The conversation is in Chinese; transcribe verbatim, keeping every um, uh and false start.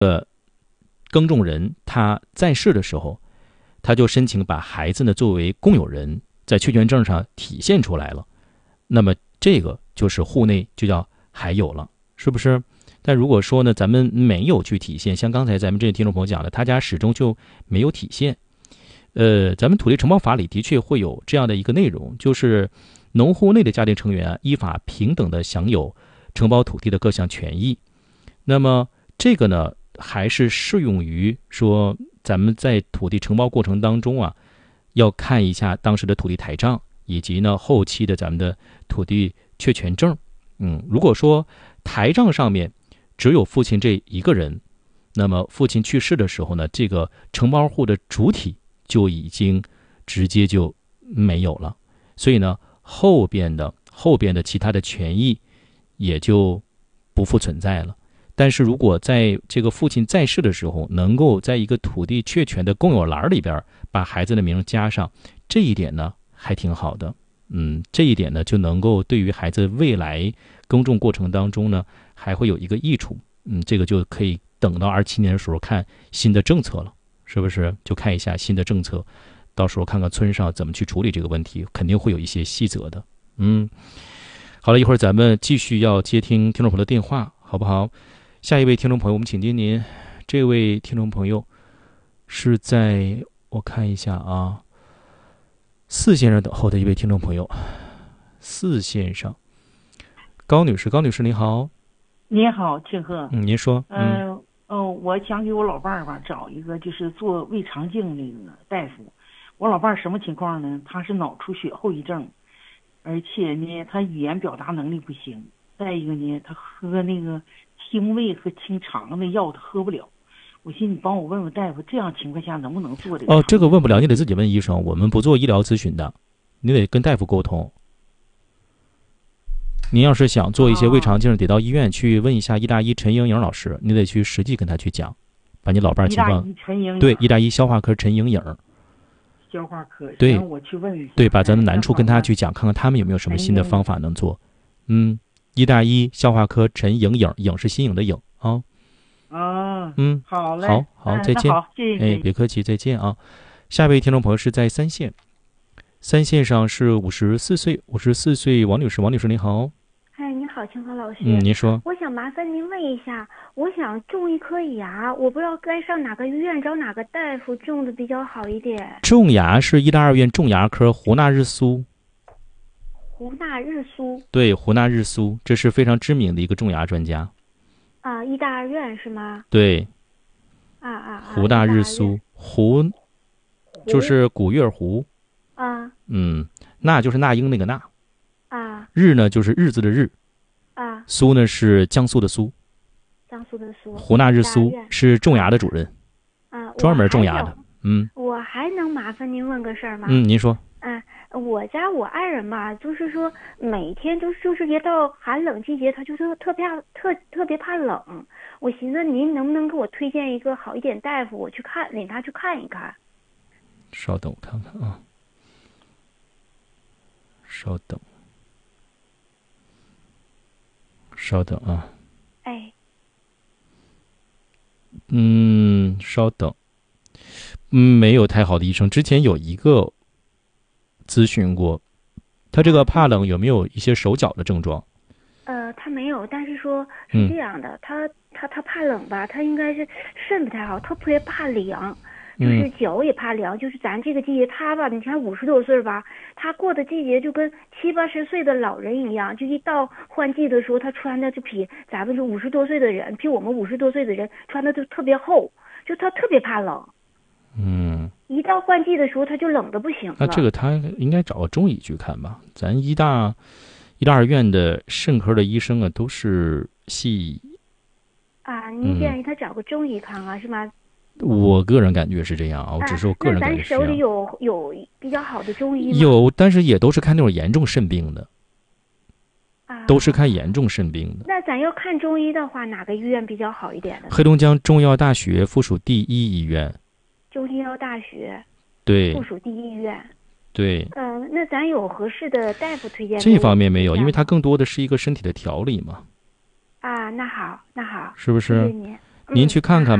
耕种人他在世的时候，他就申请把孩子呢作为公有人，在确权证上体现出来了，那么这个就是户内就叫还有了，是不是？但如果说呢，咱们没有去体现，像刚才咱们这位听众朋友讲的，他家始终就没有体现。呃，咱们土地承包法里的确会有这样的一个内容，就是农户内的家庭成员依法平等的享有承包土地的各项权益。那么这个呢，还是适用于说咱们在土地承包过程当中啊，要看一下当时的土地台账，以及呢后期的咱们的土地确权证。嗯，如果说台账上面只有父亲这一个人，那么父亲去世的时候呢，这个承包户的主体就已经直接就没有了，所以呢，后边的后边的其他的权益也就不复存在了。但是如果在这个父亲在世的时候，能够在一个土地确权的公有栏里边把孩子的名加上，这一点呢还挺好的。嗯，这一点呢就能够对于孩子未来耕种过程当中呢还会有一个益处。嗯，这个就可以等到二七年的时候看新的政策了，是不是？就看一下新的政策，到时候看看村上怎么去处理这个问题，肯定会有一些细则的。嗯，好了，一会儿咱们继续要接听听众朋友的电话，好不好？下一位听众朋友，我们请接您。这位听众朋友是在我看一下啊，四线上等候的一位听众朋友，四线上，高女士，高女士您好。 你好，庆贺。 嗯，您说。 嗯，哦、呃呃，我想给我老伴儿吧找一个就是做胃肠镜那个大夫。我老伴儿什么情况呢？他是脑出血后遗症，而且呢，他语言表达能力不行。再一个呢，他喝那个清胃和清肠的药他喝不了。我寻思你帮我问问大夫，这样情况下能不能做这个？ 哦，这个问不了，你得自己问医生，我们不做医疗咨询的，你得跟大夫沟通。您要是想做一些胃肠镜，得到医院去问一下医大医陈莹莹老师，你得去实际跟他去讲，把你老伴儿情况。对，医大医消化科陈莹莹。 消化科。 对， 我去问一下。 对，把咱们难处跟他去讲，看看他们有没有什么新的方法能做。嗯，医大医消化科陈莹莹，颖是新颖的颖啊。 哦。 嗯， 好嘞。 好好，再见。 好，谢谢。 哎，别客气，再见啊。下一位听众朋友是在三线，三线上是五十四岁，五十四岁王女士，王女士您好。 哎，你好，清河老师。 嗯，您说。 我想麻烦您问一下，我想种一颗牙，我不知道该上哪个医院找哪个大夫种的比较好一点。 种牙是医大二院种牙科胡纳日苏。 胡纳日苏。 对，胡纳日苏，这是非常知名的一个种牙专家。 啊，医大二院是吗？ 对。 啊啊。 胡纳日苏，胡就是古月胡。 啊。 嗯，那就是那英那个那。 啊。 日呢就是日字的日。 啊。 苏呢是江苏的苏。 江苏的苏。 胡纳日苏是种牙的主任。 啊。 专门种牙的。嗯。 我还能麻烦您问个事儿吗？ 嗯，您说。 嗯，我家我爱人吧，就是说每天就是就是一到寒冷季节，他就是特别特特别怕冷。我寻思您能不能给我推荐一个好一点大夫，我去看领他去看一看。 稍等，我看看啊。稍等。稍等啊。 哎。 嗯，稍等。嗯，没有太好的医生。之前有一个咨询过，他这个怕冷有没有一些手脚的症状？ 呃，他没有，但是说是这样的，嗯、他他他怕冷吧，他应该是肾不太好，特别怕凉。就是脚也怕凉，嗯、就是咱这个季节，他吧，你看五十多岁吧，他过的季节就跟七八十岁的老人一样，就一到换季的时候，他穿的就比咱们这五十多岁的人，比我们五十多岁的人穿的就特别厚，就他特别怕冷。 嗯， 一到换季的时候，他就冷的不行了。 那这个他应该找个中医去看吧？咱医大医大二院的肾科的医生啊，都是西医。 啊，您建议他找个中医看啊，嗯、是吗？ 我个人感觉是这样啊，我只是我个人感觉是这样。 那咱手里有有比较好的中医吗？ 有，但是也都是看那种严重肾病的。 啊， 都是看严重肾病的。 那咱要看中医的话，哪个医院比较好一点的？ 黑龙江中医药大学附属第一医院。 中医药大学。 对。 附属第一医院。 对。 嗯、呃，那咱有合适的大夫推荐？ 这方面没有，因为它更多的是一个身体的调理嘛。 啊，那好，那好， 是不是？ 谢谢您。 您去看看吧。